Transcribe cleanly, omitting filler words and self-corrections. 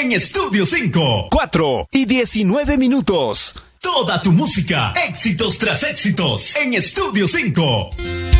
en Estudio 5. 4:19. Toda tu música, éxitos tras éxitos, en Estudio 5.